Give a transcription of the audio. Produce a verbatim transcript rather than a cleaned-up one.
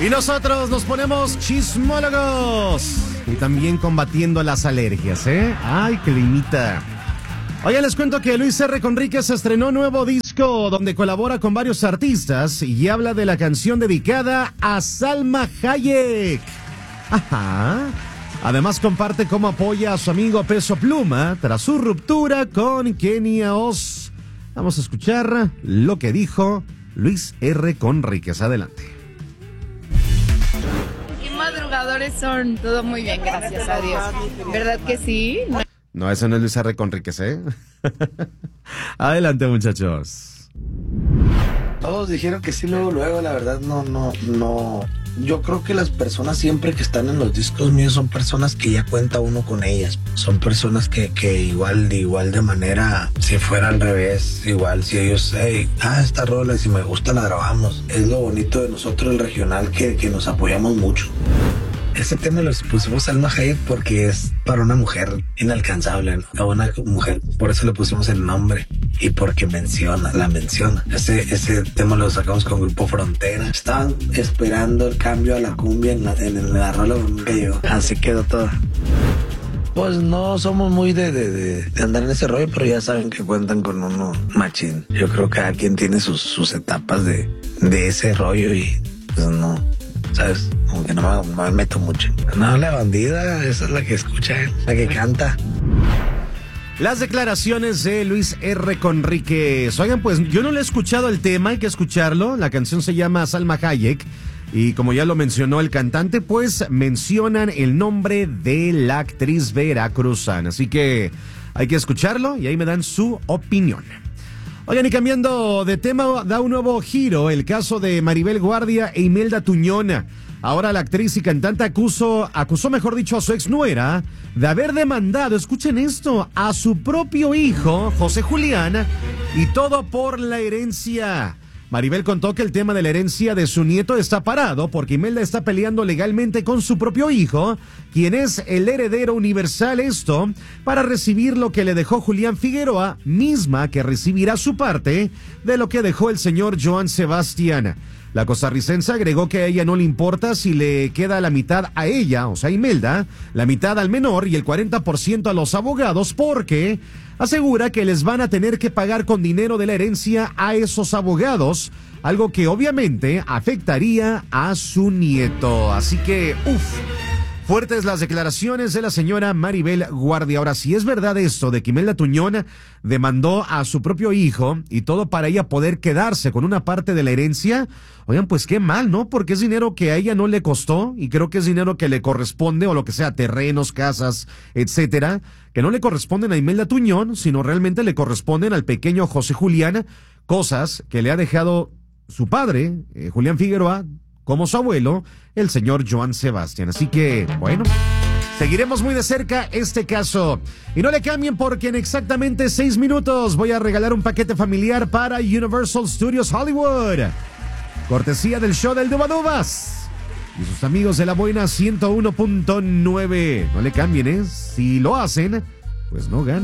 Y nosotros nos ponemos chismólogos. Y también combatiendo las alergias, ¿eh? ¡Ay, qué limita! Oye, les cuento que Luis R. Conríquez estrenó nuevo disco donde colabora con varios artistas y habla de la canción dedicada a Salma Hayek. Ajá. Además comparte cómo apoya a su amigo Peso Pluma tras su ruptura con Kenia Oz. Vamos a escuchar lo que dijo Luis R. Conríquez. Adelante. Qué madrugadores son. Todo muy bien, gracias a Dios. ¿Verdad que sí? No. No, eso no es Luis R. Conríquez, ¿eh? Adelante, muchachos. Todos dijeron que sí, luego, luego, la verdad, no, no, no. Yo creo que las personas siempre que están en los discos míos son personas que ya cuenta uno con ellas. Son personas que, que igual, de igual de manera, si fuera al revés, igual, si ellos, hey, ah, esta rola, si me gusta la grabamos. Es lo bonito de nosotros, el regional, que, que nos apoyamos mucho. Ese tema lo pusimos a Salma Hayek porque es para una mujer inalcanzable, ¿no? A una mujer, por eso le pusimos el nombre y porque menciona, la menciona. Ese, ese tema lo sacamos con Grupo Frontera. Estaban esperando el cambio a la cumbia en la, en la rola, nunca llegó. Así quedó todo. Pues no somos muy de, de, de, de andar en ese rollo, pero ya saben que cuentan con uno machín. Yo creo que cada quien tiene sus, sus etapas de, de ese rollo y pues no, ¿sabes? Como que no me, no me meto mucho. No, la bandida, esa es la que escucha, la que canta. Las declaraciones de Luis R. Conríquez. Oigan, pues yo no le he escuchado el tema, hay que escucharlo. La canción se llama Salma Hayek. Y como ya lo mencionó el cantante, pues mencionan el nombre de la actriz veracruzana. Así que hay que escucharlo y ahí me dan su opinión. Oigan, y cambiando de tema, da un nuevo giro el caso de Maribel Guardia e Imelda Tuñón. Ahora la actriz y cantante acusó, acusó, mejor dicho, a su ex nuera de haber demandado, escuchen esto, a su propio hijo, José Julián, y todo por la herencia. Maribel contó que el tema de la herencia de su nieto está parado porque Imelda está peleando legalmente con su propio hijo, quien es el heredero universal, esto para recibir lo que le dejó Julián Figueroa, misma que recibirá su parte de lo que dejó el señor Joan Sebastián. La costarricense agregó que a ella no le importa si le queda la mitad a ella, o sea, Imelda, la mitad al menor y el cuarenta por ciento a los abogados, porque asegura que les van a tener que pagar con dinero de la herencia a esos abogados, algo que obviamente afectaría a su nieto. Así que, uff, fuertes las declaraciones de la señora Maribel Guardia. Ahora, si es verdad esto de que Imelda Tuñón demandó a su propio hijo y todo para ella poder quedarse con una parte de la herencia, oigan, pues qué mal, ¿no? Porque es dinero que a ella no le costó y creo que es dinero que le corresponde, o lo que sea, terrenos, casas, etcétera, que no le corresponden a Imelda Tuñón, sino realmente le corresponden al pequeño José Julián, cosas que le ha dejado su padre, eh, Julián Figueroa, como su abuelo, el señor Joan Sebastián. Así que, bueno, seguiremos muy de cerca este caso. Y no le cambien porque en exactamente seis minutos voy a regalar un paquete familiar para Universal Studios Hollywood. Cortesía del show del Dubadubas y sus amigos de la buena ciento uno punto nueve. No le cambien, ¿eh? Si lo hacen, pues no ganan.